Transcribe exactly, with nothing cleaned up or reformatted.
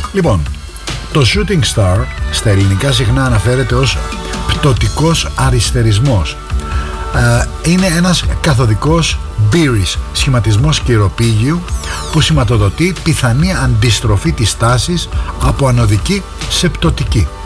Λοιπόν, το shooting star στα ελληνικά συχνά αναφέρεται ως πτωτικός αριστερισμός. Είναι ένας καθοδικός μπύρις, σχηματισμός κυροπήγιου που σηματοδοτεί πιθανή αντιστροφή της τάσης από ανωδική σε πτωτική.